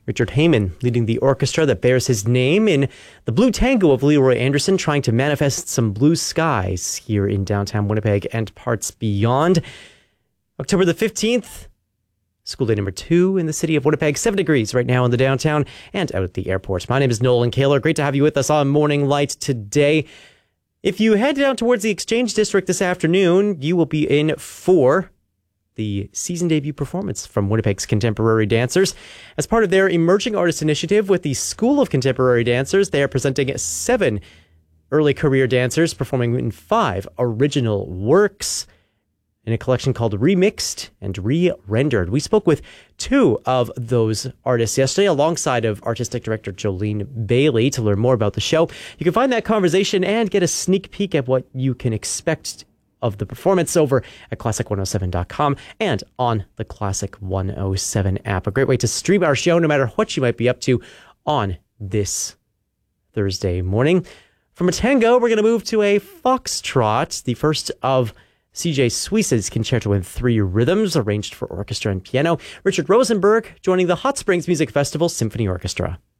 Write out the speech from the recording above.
Richard Heyman leading the orchestra that bears his name in the Blue Tango of Leroy Anderson, trying to manifest some blue skies here in downtown Winnipeg and parts beyond. October the 15th, school day number 2 in the city of Winnipeg, 7 degrees right now in the downtown and out at the airport. My name is Nolan Kaler. Great to have you with us on Morning Light today. If you head down towards the Exchange District this afternoon, you will be in for the season debut performance from Winnipeg's contemporary dancers. As part of their Emerging Artist Initiative with the School of Contemporary Dancers, they are presenting 7 early career dancers performing in 5 original works in a collection called Remixed and Re-Rendered. We spoke with 2 of those artists yesterday alongside of artistic director Jolene Bailey to learn more about the show. You can find that conversation and get a sneak peek at what you can expect of the performance over at classic107.com and on the Classic 107 app. A great way to stream our show no matter what you might be up to on this Thursday morning. From a tango, we're going to move to a foxtrot, the first of C.J. Suisse's Concerto in 3 Rhythms, arranged for orchestra and piano. Richard Rosenberg joining the Hot Springs Music Festival Symphony Orchestra.